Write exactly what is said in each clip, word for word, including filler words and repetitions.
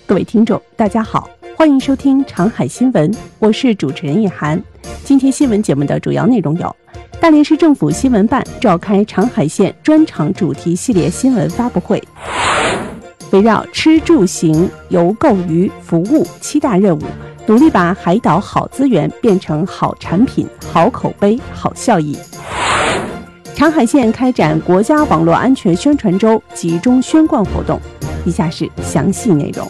各位听众大家好，欢迎收听长海新闻，我是主持人叶涵。今天新闻节目的主要内容有：大连市政府新闻办召开长海县专场主题系列新闻发布会，围绕吃住行游购娱服务七大任务，努力把海岛好资源变成好产品、好口碑、好效益。长海县开展国家网络安全宣传周集中宣贯活动。以下是详细内容。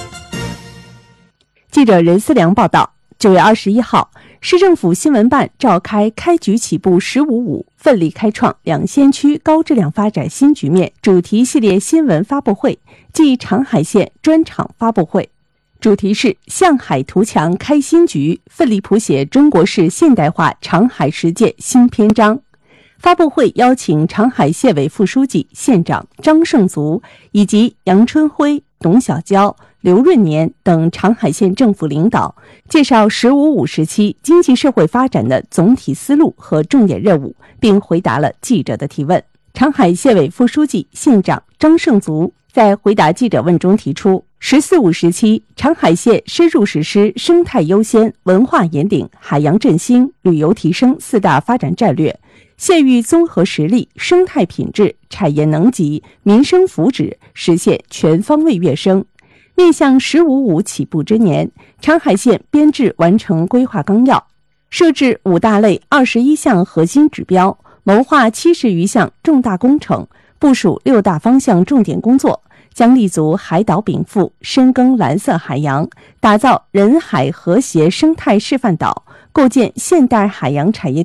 记者任思良报道，九月二十一号，市政府新闻办召开开局起步十五五，奋力开创两县区高质量发展新局面主题系列新闻发布会暨长海县专场发布会，主题是向海图强开新局，奋力谱写中国式现代化长海实践新篇章。发布会邀请长海县委副书记、县长张胜足以及杨春辉、董小娇、刘润年等长海县政府领导，介绍“十五五”时期经济社会发展的总体思路和重点任务，并回答了记者的提问。长海县委副书记、县长张胜足在回答记者问中提出，“十四五”时期，长海县深入实施生态优先、文化引领、海洋振兴、旅游提升四大发展战略，县域综合实力、生态品质、产业能级、民生福祉实现全方位跃升。面向“十五五”起步之年，长海县编制完成规划纲要，设置五大类二十一项核心指标，谋划七十余项重大工程，部署六大方向重点工作，将立足海岛禀赋，深耕蓝色海洋，打造人海和谐生态示范岛，构建现代海洋产业